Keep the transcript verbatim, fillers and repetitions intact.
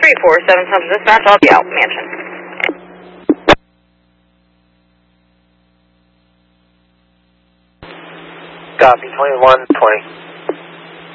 three four seven Central Dispatch, I'll be out, Mansion. Copy, twenty-one twenty.